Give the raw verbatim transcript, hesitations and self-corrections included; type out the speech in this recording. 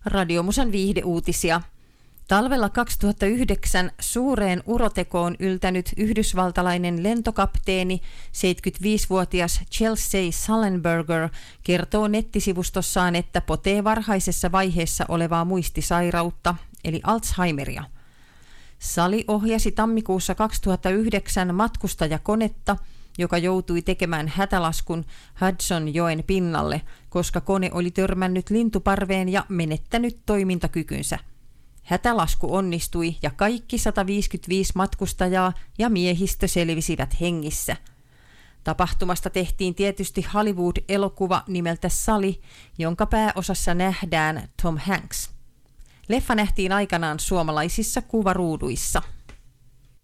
Radiomusan viihdeuutisia. Talvella kaksituhattayhdeksän suureen urotekoon yltänyt yhdysvaltalainen lentokapteeni, seitsemänkymmentäviisivuotias Chelsea Sullenberger, kertoo nettisivustossaan, että potee varhaisessa vaiheessa olevaa muistisairautta, eli Alzheimeria. Sully ohjasi tammikuussa kaksituhattayhdeksän matkustajakonetta, joka joutui tekemään hätälaskun Hudsonjoen pinnalle, koska kone oli törmännyt lintuparveen ja menettänyt toimintakykynsä. Hätälasku onnistui ja kaikki sata viisikymmentäviisi matkustajaa ja miehistö selvisivät hengissä. Tapahtumasta tehtiin tietysti Hollywood-elokuva nimeltä Sully, jonka pääosassa nähdään Tom Hanks. Leffa nähtiin aikanaan suomalaisissa kuvaruuduissa.